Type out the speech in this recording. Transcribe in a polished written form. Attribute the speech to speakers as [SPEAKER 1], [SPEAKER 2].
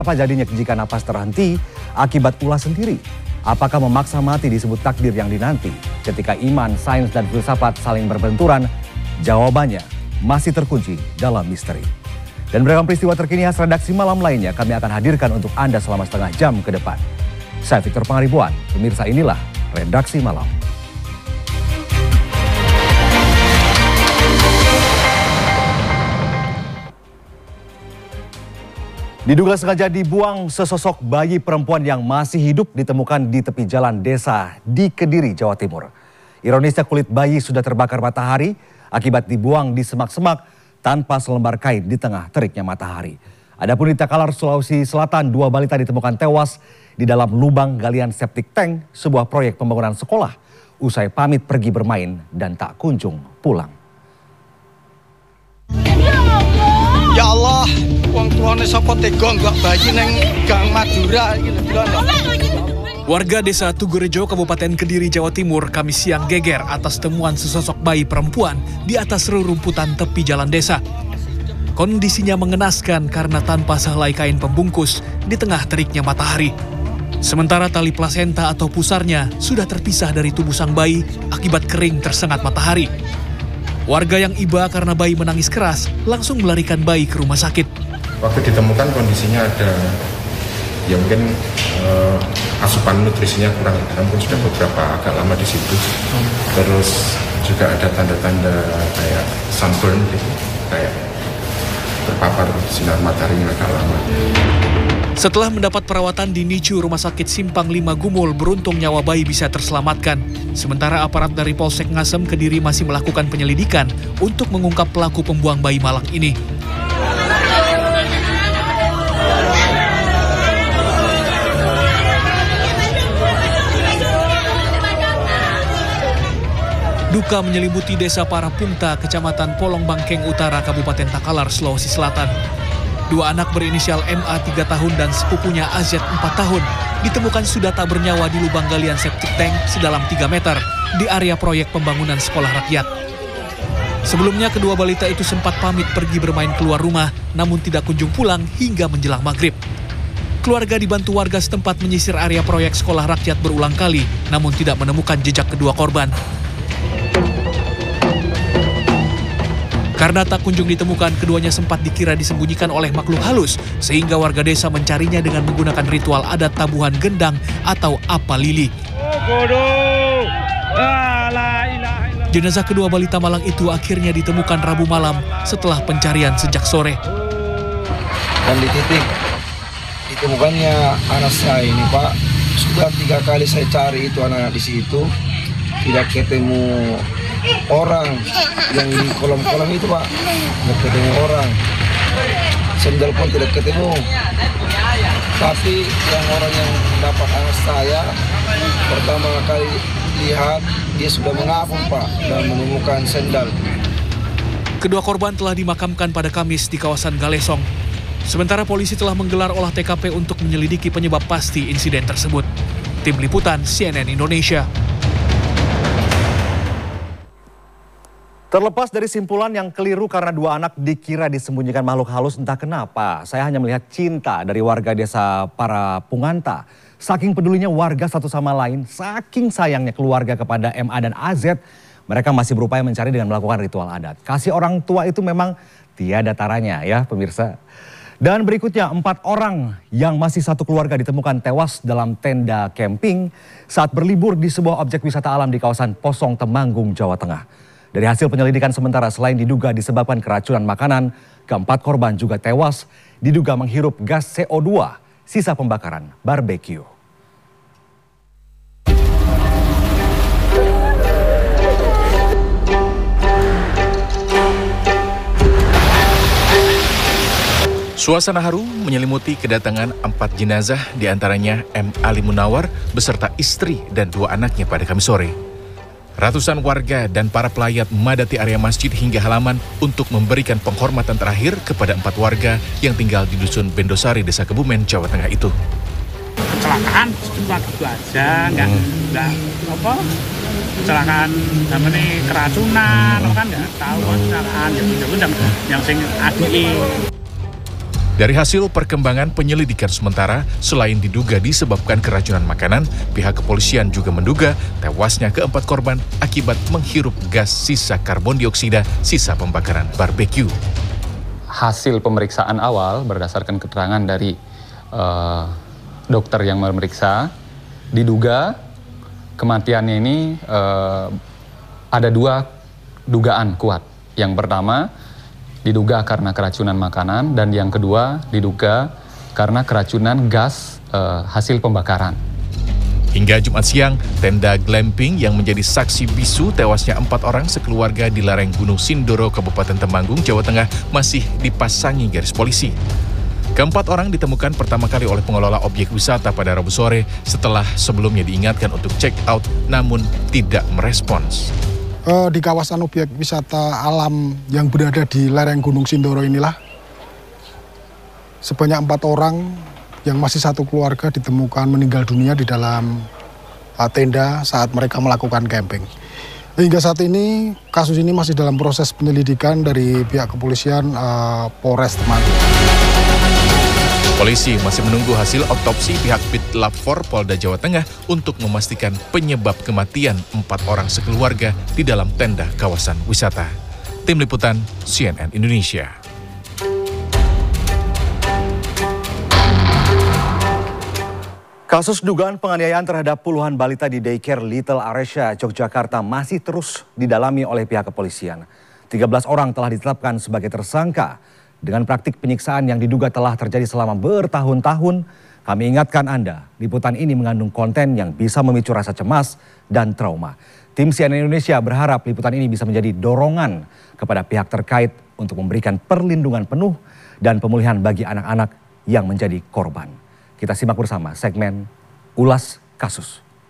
[SPEAKER 1] Apa jadinya jika napas terhenti akibat ulah sendiri? Apakah memaksa mati disebut takdir yang dinanti? Ketika iman, sains, dan filsafat saling berbenturan, jawabannya masih terkunci dalam misteri. Dan beragam peristiwa terkini khas redaksi malam lainnya kami akan hadirkan untuk Anda selama setengah jam ke depan. Saya Victor Pangaribuan, pemirsa inilah Redaksi Malam. Diduga sengaja dibuang sesosok bayi perempuan yang masih hidup ditemukan di tepi jalan desa di Kediri, Jawa Timur. Ironisnya kulit bayi sudah terbakar matahari akibat dibuang di semak-semak tanpa selembar kain di tengah teriknya matahari. Adapun di Takalar, Sulawesi Selatan, 2 balita ditemukan tewas di dalam lubang galian septic tank sebuah proyek pembangunan sekolah usai pamit pergi bermain dan tak kunjung pulang.
[SPEAKER 2] Ya Allah, wong tuane sapa tega nggak bayi neng Gang Madura iki lho.
[SPEAKER 3] Warga desa Tugurejo, Kabupaten Kediri, Jawa Timur, Kamis siang geger atas temuan sesosok bayi perempuan di atas rerumputan tepi jalan desa. Kondisinya mengenaskan karena tanpa sehelai kain pembungkus di tengah teriknya matahari. Sementara tali plasenta atau pusarnya sudah terpisah dari tubuh sang bayi akibat kering tersengat matahari. Warga yang iba karena bayi menangis keras langsung melarikan bayi ke rumah sakit.
[SPEAKER 4] Waktu ditemukan kondisinya ada, ya mungkin asupan nutrisinya kurang, namun sudah beberapa agak lama di situ. Terus juga ada tanda-tanda kayak sunburn gitu, kayak terpapar sinar matahari yang agak lama.
[SPEAKER 3] Setelah mendapat perawatan di NICU Rumah Sakit Simpang 5 Gumul, beruntung nyawa bayi bisa terselamatkan. Sementara aparat dari Polsek Ngasem Kediri masih melakukan penyelidikan untuk mengungkap pelaku pembuang bayi malang ini. Duka menyelimuti desa Parapungta, Kecamatan Polong Bangkeng Utara, Kabupaten Takalar, Sulawesi Selatan. 2 anak berinisial MA 3 tahun dan sepupunya AZ 4 tahun ditemukan sudah tak bernyawa di lubang galian septic tank sedalam 3 meter di area proyek pembangunan sekolah rakyat. Sebelumnya kedua balita itu sempat pamit pergi bermain keluar rumah namun tidak kunjung pulang hingga menjelang maghrib. Keluarga dibantu warga setempat menyisir area proyek sekolah rakyat berulang kali namun tidak menemukan jejak kedua korban. Karena tak kunjung ditemukan, keduanya sempat dikira disembunyikan oleh makhluk halus, sehingga warga desa mencarinya dengan menggunakan ritual adat tabuhan gendang atau apa lili. Jenazah kedua balita malang itu akhirnya ditemukan Rabu malam setelah pencarian sejak sore.
[SPEAKER 5] Dan di titik ditemukannya anak saya ini, Pak, sudah 3 kali saya cari itu anak di situ, tidak ketemu orang yang di kolam-kolam itu, Pak. Tidak ketemu orang. Sendal pun tidak ketemu. Tapi yang orang yang dapat anak saya pertama kali lihat, dia sudah mengapung, Pak, dan menemukan sendal.
[SPEAKER 3] Kedua korban telah dimakamkan pada Kamis di kawasan Galesong. Sementara polisi telah menggelar olah TKP untuk menyelidiki penyebab pasti insiden tersebut. Tim Liputan CNN Indonesia.
[SPEAKER 1] Terlepas dari simpulan yang keliru karena 2 anak dikira disembunyikan makhluk halus entah kenapa, saya hanya melihat cinta dari warga desa Parapungta. Saking pedulinya warga satu sama lain, saking sayangnya keluarga kepada MA dan AZ, mereka masih berupaya mencari dengan melakukan ritual adat. Kasih orang tua itu memang tiada taranya ya pemirsa. Dan berikutnya 4 orang yang masih satu keluarga ditemukan tewas dalam tenda camping saat berlibur di sebuah objek wisata alam di kawasan Posong Temanggung, Jawa Tengah. Dari hasil penyelidikan sementara, selain diduga disebabkan keracunan makanan, ke-4 korban juga tewas diduga menghirup gas CO2, sisa pembakaran barbeque.
[SPEAKER 6] Suasana haru menyelimuti kedatangan 4 jenazah, diantaranya M. Ali Munawar beserta istri dan 2 anaknya pada Kamis sore. Ratusan warga dan para pelayat memadati area masjid hingga halaman untuk memberikan penghormatan terakhir kepada 4 warga yang tinggal di Dusun Bendosari, Desa Kebumen, Jawa Tengah itu.
[SPEAKER 7] Kecelakaan cuma gitu aja, nggak apa kecelakaan namanya keracunan, kan nggak tahu kecelakaan yang sing adui.
[SPEAKER 6] Dari hasil perkembangan penyelidikan sementara, selain diduga disebabkan keracunan makanan, pihak kepolisian juga menduga tewasnya keempat korban akibat menghirup gas sisa karbon dioksida sisa pembakaran barbeque.
[SPEAKER 8] Hasil pemeriksaan awal berdasarkan keterangan dari dokter yang memeriksa, diduga kematiannya ini ada dua dugaan kuat. Yang pertama, diduga karena keracunan makanan, dan yang kedua diduga karena keracunan gas hasil pembakaran.
[SPEAKER 6] Hingga Jumat siang, tenda glamping yang menjadi saksi bisu tewasnya 4 orang sekeluarga di lereng Gunung Sindoro, Kabupaten Temanggung, Jawa Tengah masih dipasangi garis polisi. Keempat orang ditemukan pertama kali oleh pengelola objek wisata pada Rabu sore setelah sebelumnya diingatkan untuk check out namun tidak merespons.
[SPEAKER 9] Di kawasan objek wisata alam yang berada di lereng Gunung Sindoro inilah sebanyak 4 orang yang masih satu keluarga ditemukan meninggal dunia di dalam tenda saat mereka melakukan camping. Hingga saat ini kasus ini masih dalam proses penyelidikan dari pihak kepolisian Polres Temanggung.
[SPEAKER 6] Polisi masih menunggu hasil otopsi pihak Pitlapfor Polda Jawa Tengah untuk memastikan penyebab kematian 4 orang sekeluarga di dalam tenda kawasan wisata. Tim Liputan CNN Indonesia.
[SPEAKER 1] Kasus dugaan penganiayaan terhadap puluhan balita di daycare Little Aresya, Yogyakarta masih terus didalami oleh pihak kepolisian. 13 orang telah ditetapkan sebagai tersangka. Dengan praktik penyiksaan yang diduga telah terjadi selama bertahun-tahun, kami ingatkan Anda, liputan ini mengandung konten yang bisa memicu rasa cemas dan trauma. Tim CNN Indonesia berharap liputan ini bisa menjadi dorongan kepada pihak terkait untuk memberikan perlindungan penuh dan pemulihan bagi anak-anak yang menjadi korban. Kita simak bersama segmen Ulas Kasus.